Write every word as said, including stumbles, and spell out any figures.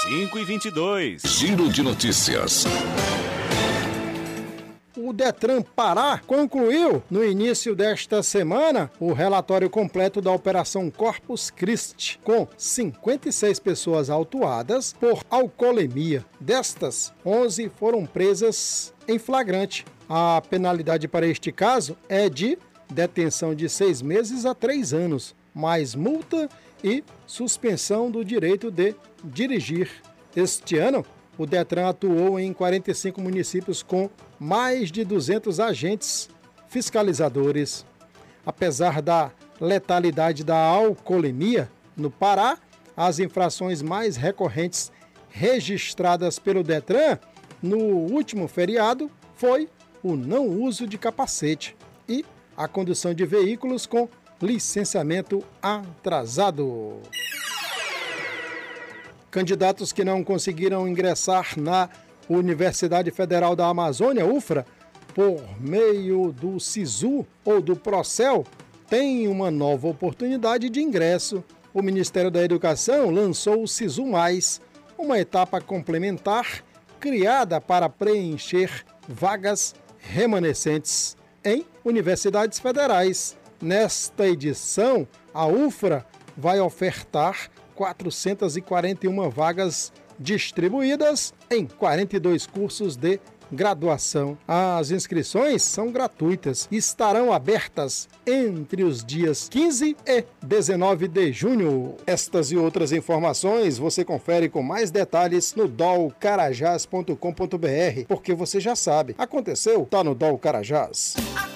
cinco e vinte e dois. Giro de notícias. O Detran Pará concluiu, no início desta semana, o relatório completo da Operação Corpus Christi, com cinquenta e seis pessoas autuadas por alcoolemia. Destas, onze foram presas em flagrante. A penalidade para este caso é de detenção de seis meses a três anos, mais multa e suspensão do direito de dirigir. Este ano, o Detran atuou em quarenta e cinco municípios com mais de duzentos agentes fiscalizadores. Apesar da letalidade da alcoolemia no Pará, as infrações mais recorrentes registradas pelo Detran no último feriado foi o não uso de capacete e a condução de veículos com licenciamento atrasado. Candidatos que não conseguiram ingressar na Universidade Federal da Amazônia, U F R A, por meio do SISU ou do Procel, têm uma nova oportunidade de ingresso. O Ministério da Educação lançou o SISU Mais, uma etapa complementar criada para preencher vagas remanescentes em universidades federais. Nesta edição, a U F R A vai ofertar quatrocentas e quarenta e uma vagas distribuídas em quarenta e dois cursos de graduação. As inscrições são gratuitas e estarão abertas entre os dias quinze e dezenove de junho. Estas e outras informações você confere com mais detalhes no dol carajás ponto com ponto br, porque você já sabe, aconteceu, tá no Dol Carajás.